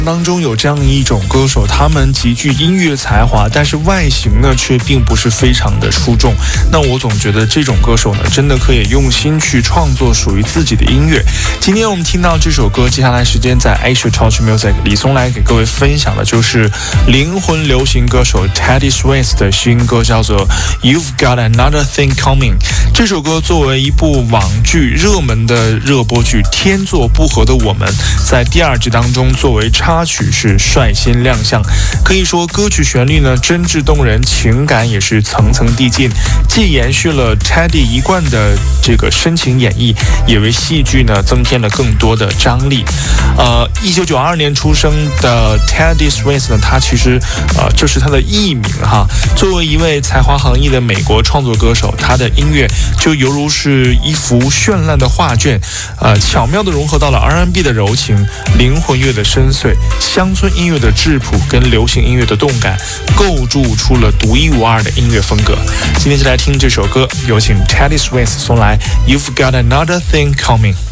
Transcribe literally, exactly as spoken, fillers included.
当中有这样一种歌手，他们极具音乐才华，但是外形呢却并不是非常的出众。那我总觉得这种歌手呢，真的可以用心去创作属于自己的音乐。今天我们听到这首歌，接下来时间在 Asia Touch Music， 李松来给各位分享的就是灵魂流行歌手 Teddy Swims 的新歌，叫做 You've Got Another Thing Coming。 这首歌作为一部网剧热门的热播剧《天作不合的我们》在第二季当中作为插曲是率先亮相。可以说歌曲旋律呢真挚动人，情感也是层层递进，既延续了 Teddy 一贯的这个深情演绎，也为戏剧呢增添了更多的张力。呃，一九九二年出生的 Teddy Swims 呢，他其实呃这是他的艺名哈。作为一位才华横溢的美国创作歌手，他的音乐就犹如是一幅绚烂的画卷，呃，巧妙地融合到了 R and B 的柔情、灵魂乐的深邃、乡村音乐的质朴跟流行音乐的动感，构筑出了独一无二的音乐风格。今天就来听这首歌，有请 Teddy Swims 送来 You've Got Another Thing Coming。